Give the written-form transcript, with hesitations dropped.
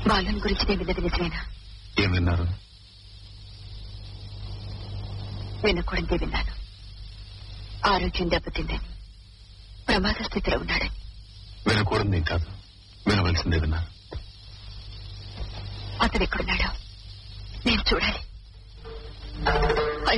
బాలుని గురించి నేను విన్నది నిజమేనా? ఏం విన్నారు? వినకూడదే విన్నాను. ఆరోగ్యం దెబ్బతిందని, ప్రమాద స్థితిలో ఉన్నాడని. వినకూడదు కాదు, వినవలసిందే విన్నారు. అతను ఎక్కడున్నాడో నేను చూడాలి.